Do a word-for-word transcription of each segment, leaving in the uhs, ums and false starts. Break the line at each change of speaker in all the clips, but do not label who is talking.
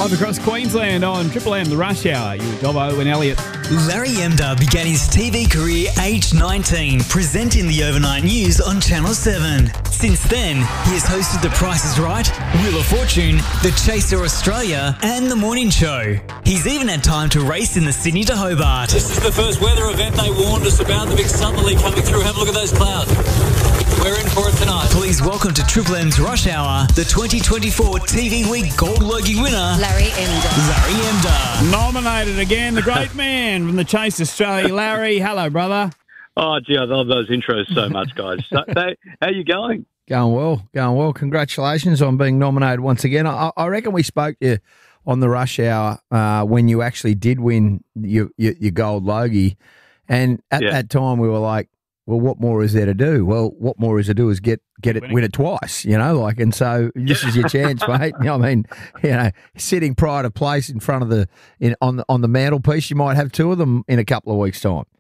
Live across Queensland on Triple M, the Rush Hour. You with Dobbo and Elliot.
Larry Emder began his T V career aged nineteen, presenting the overnight news on Channel seven. Since then, he has hosted The Price is Right, Wheel of Fortune, The Chaser Australia, and The Morning Show. He's even had time to race in the Sydney to Hobart.
This is the first weather event they warned us about, the big southerly coming through. Have a look at those clouds. We're in for it tonight.
Please welcome to Triple M's Rush Hour, the twenty twenty-four T V Week Gold Logie winner,
Larry Emder.
Larry Emder.
Nominated again, the great man from the Chase Australia. Larry, hello, brother.
Oh, gee, I love those intros so much, guys. So, they, how you going?
Going well, going well. Congratulations on being nominated once again. I, I reckon we spoke to you on the Rush Hour uh, when you actually did win your, your, your gold Logie. And at
Yeah.
that time, we were like, well, what more is there to do? Well, what more is to do is get get it, win it twice, you know, like, and so this is your chance, mate. You know, I mean, you know, sitting pride of place in front of the in on the on the mantelpiece, you might have two of them in a couple of weeks' time.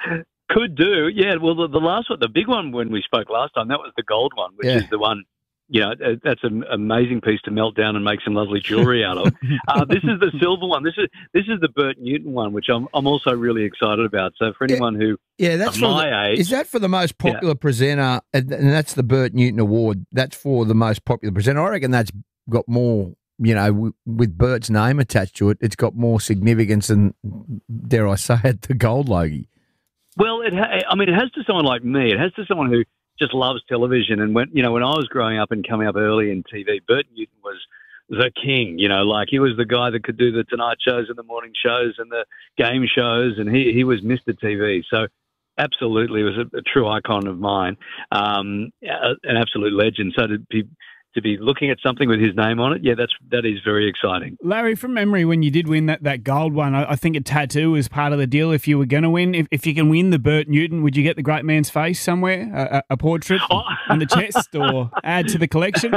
Could do, yeah. Well, the, the last one, the big one when we spoke last time, that was the gold one, which
Yeah.
is the one. You know, uh, that's an amazing piece to melt down and make some lovely jewellery out of. Uh, this is the silver one. This is this is the Bert Newton one, which I'm I'm also really excited about. So for anyone who
Yeah, that's
of
for
my
the,
age,
is that for the most popular presenter? And, and that's the Bert Newton Award. That's for the most popular presenter. I reckon that's got more. You know, w- with Bert's name attached to it, it's got more significance than, dare I say it, the gold Logie.
well, it ha- I mean, it has to someone like me. It has to someone who just loves television. And when you know, when I was growing up and coming up early in T V, Bert Newton was the king. You know, like he was the guy that could do the Tonight shows and the morning shows and the game shows, and he he was Mister T V. So absolutely, was a, a true icon of mine, um, a- an absolute legend. So to be to be looking at something with his name on it, yeah, that's that is very exciting.
Larry, from memory, when you did win that, that gold one, I, I think a tattoo was part of the deal if you were going to win. If, if you can win the Bert Newton, would you get the great man's face somewhere, a, a, a portrait
Oh.
on the chest, or add to the collection?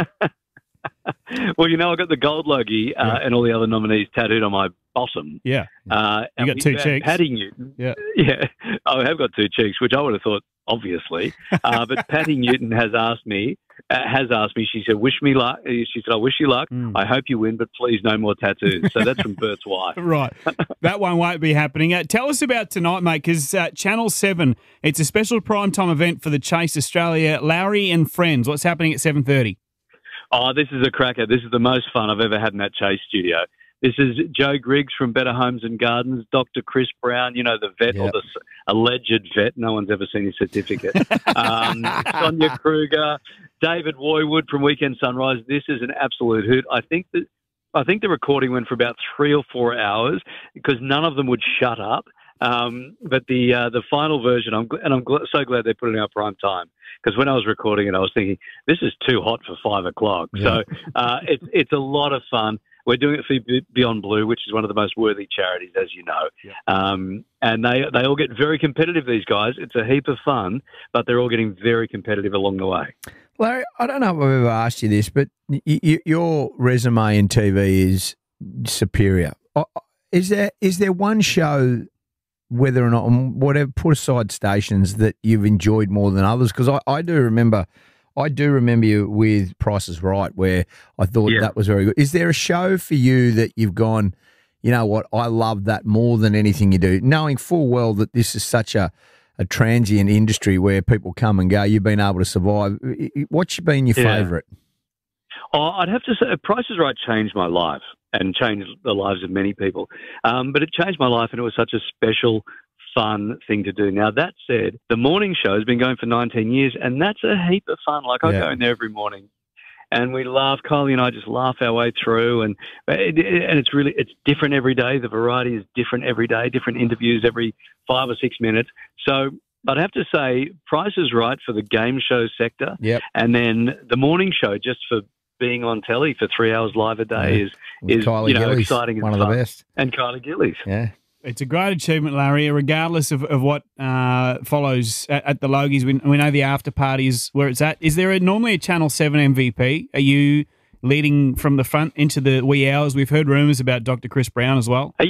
Well, you know, I got the gold Logie uh,
Yeah.
and all the other nominees tattooed on my bottom.
Yeah.
Uh, and
got
we-
two
uh,
cheeks.
Patty Newton.
Yeah.
Yeah. I have got two cheeks, which I would have thought, obviously. Uh, but Patty Newton has asked me, uh, has asked me, she said, wish me luck. She said, I wish you luck.
Mm.
I hope you win, but please no more tattoos. So that's from Bert's wife.
Right. That one won't be happening. Uh, tell us about tonight, mate, because uh, Channel seven, it's a special primetime event for the Chase Australia. Larry and Friends. What's happening at seven thirty?
Oh, this is a cracker. This is the most fun I've ever had in that Chase studio. This is Joe Griggs from Better Homes and Gardens, Doctor Chris Brown, you know, the vet or
Yep.
the s- alleged vet. No one's ever seen his certificate. um, Sonia Kruger, David Woywood from Weekend Sunrise. This is an absolute hoot. I think that I think the recording went for about three or four hours because none of them would shut up. Um, but the uh, the final version, I'm gl- and I'm gl- so glad they put it in our prime time because when I was recording it, I was thinking this is too hot for five o'clock. So uh, it's it's a lot of fun. We're doing it for Be- Beyond Blue, which is one of the most worthy charities, as you know.
Yeah.
Um, and they they all get very competitive. These guys, it's a heap of fun, but they're all getting very competitive along the way.
Larry, I don't know if I've ever asked you this, but y- y- your resume in T V is superior. Uh, Is there is there one show, whether or not, whatever, put aside stations, that you've enjoyed more than others? Because I, I do remember, I do remember you with Price is Right, where I thought
Yeah.
that was very good. Is there a show for you that you've gone, you know what, I love that more than anything you do, knowing full well that this is such a a transient industry where people come and go, you've been able to survive. What's been your
Yeah.
favourite?
Oh, I'd have to say, Price is Right changed my life and changed the lives of many people. Um, but it changed my life, and it was such a special, fun thing to do. Now, that said, the morning show has been going for nineteen years, and that's a heap of fun. Like, I
Yeah.
go in there every morning, and we laugh. Kylie and I just laugh our way through, and it, it- and it's really it's different every day. The variety is different every day. Different interviews every five or six minutes. So I'd have to say, Price is Right for the game show sector,
Yep.
and then the morning show just for being on telly for three hours live a day
Yeah.
is
With
is
Kylie
you know
Gillies,
exciting and
one of the
fun.
best.
And Kylie Gillies.
Yeah.
It's a great achievement, Larry, regardless of, of what uh, follows at, at the Logies. We, we know the after party is where it's at. Is there a, normally a Channel seven M V P? Are you leading from the front into the wee hours? We've heard rumours about Doctor Chris Brown as well.